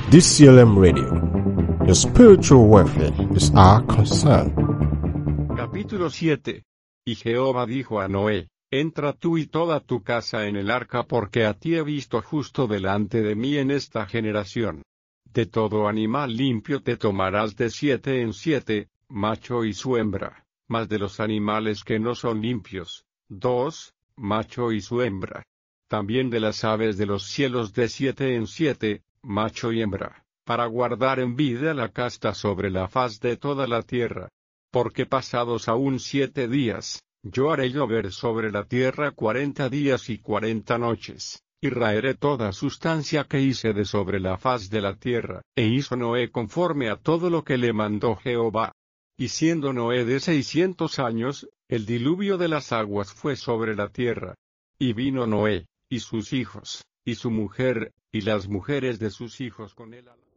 DCLM Radio. Your spiritual welfare is our concern. Capítulo 7. Y Jehová dijo a Noé: Entra tú y toda tu casa en el arca, porque a ti he visto justo delante de mí en esta generación. De todo animal limpio te tomarás de 7 en 7, macho y su hembra, mas de los animales que no son limpios, 2, macho y su hembra. También de las aves de los cielos de 7 en 7, macho y hembra, para guardar en vida la casta sobre la faz de toda la tierra. Porque pasados aún 7 días, yo haré llover sobre la tierra 40 días y 40 noches, y raeré toda sustancia que hice de sobre la faz de la tierra. E hizo Noé conforme a todo lo que le mandó Jehová. Y siendo Noé de 600 años, el diluvio de las aguas fue sobre la tierra. Y vino Noé, y sus hijos, y su mujer, y las mujeres de sus hijos con él.